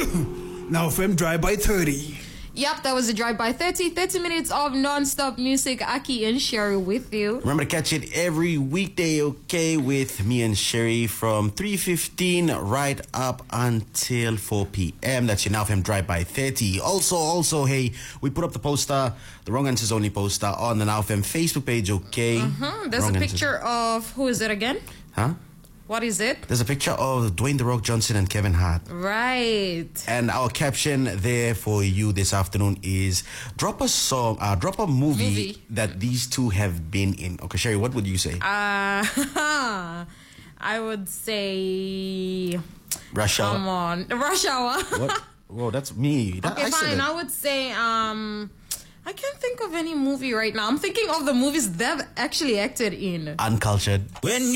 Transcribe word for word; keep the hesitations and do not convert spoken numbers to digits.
Now F M Drive by thirty. Yep, that was a drive by thirty. thirty minutes of non-stop music. Aki and Sherry with you. Remember to catch it every weekday, okay, with me and Sherry from three fifteen right up until four p.m. That's your Now F M Drive by thirty. Also, also, hey, we put up the poster, the Wrong Answers Only poster on the Now F M Facebook page, okay? Uh-huh. There's Wrong a picture answers. of, who is it again? Huh? What is it? There's a picture of Dwayne The Rock Johnson and Kevin Hart. Right. And our caption there for you this afternoon is drop a song, uh, drop a movie, Movie. that these two have been in. Okay, Sherry, what would you say? Uh, I would say... Rush Hour. Come on. Rush Hour. What? Whoa, that's me. That, Okay, I said fine. that. I would say... um. I can't think of any movie right now. I'm thinking of the movies they've actually acted in. Uncultured. When